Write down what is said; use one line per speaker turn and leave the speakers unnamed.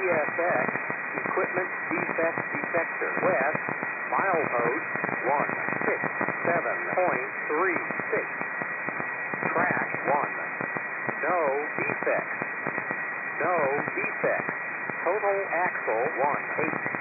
CSX, equipment defect detector. West, milepost 167.36. Track 1. No defects. No defects. Total axle 180.